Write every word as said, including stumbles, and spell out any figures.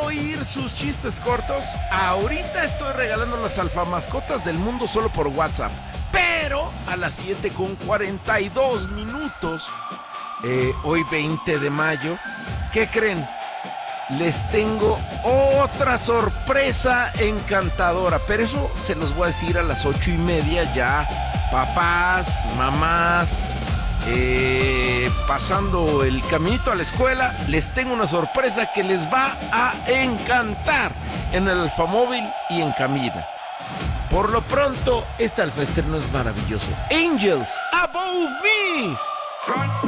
oír sus chistes cortos? Ahorita estoy regalando las alfamascotas del mundo solo por WhatsApp. Pero a las siete con cuarenta y dos minutos, eh, hoy veinte de mayo, ¿qué creen? Les tengo otra sorpresa encantadora, pero eso se los voy a decir a las ocho y media ya. Papás, mamás, eh, pasando el caminito a la escuela, les tengo una sorpresa que les va a encantar en el Alfamóvil y en cabina. Por lo pronto, este alfaestreno es maravilloso. Angels Above Me.